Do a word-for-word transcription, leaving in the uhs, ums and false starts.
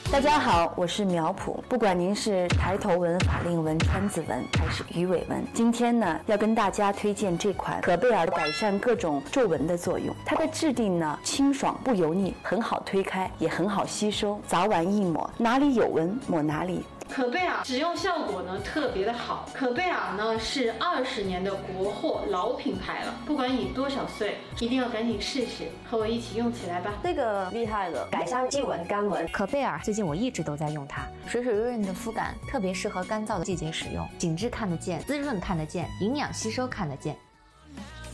大家好，我是苗圃。不管您是抬头纹、法令纹、川字纹还是鱼尾纹，今天呢要跟大家推荐这款可贝尔改善各种皱纹的作用。它的质地呢清爽不油腻，很好推开，也很好吸收，早晚一抹，哪里有纹抹哪里。 可贝尔使用效果呢特别的好，可贝尔呢是二十年的国货老品牌了，不管你多少岁，一定要赶紧试试，和我一起用起来吧。 这个厉害了，改善细纹干纹。 可贝尔最近我一直都在用它，水水润润的肤感，特别适合干燥的季节使用，紧致看得见，滋润看得见，营养吸收看得见。